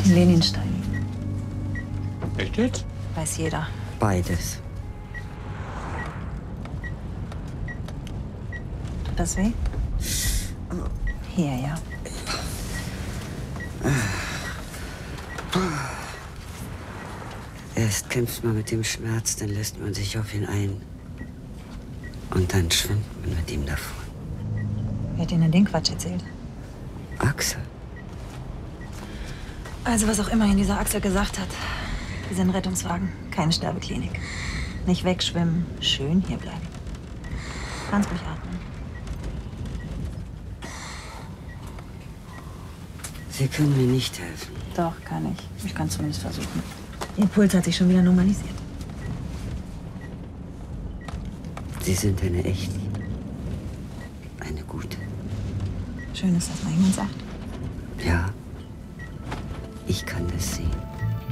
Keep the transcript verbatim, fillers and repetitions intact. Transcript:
Leninstein. Echt jetzt? Weiß jeder. Beides. Tut das weh? Hier, ja. Erst kämpft man mit dem Schmerz, dann lässt man sich auf ihn ein. Und dann schwimmt man mit ihm davon. Wer hat Ihnen denn den Quatsch erzählt? Axel. Also, was auch immer Ihnen dieser Axel gesagt hat. Wir sind ein Rettungswagen, keine Sterbeklinik. Nicht wegschwimmen, schön hierbleiben. Ganz ruhig atmen. Sie können mir nicht helfen. Doch, kann ich. Ich kann zumindest versuchen. Ihr Puls hat sich schon wieder normalisiert. Sie sind eine echte. Eine gute. Schön ist, dass mal jemand sagt. Ja, ich kann das sehen.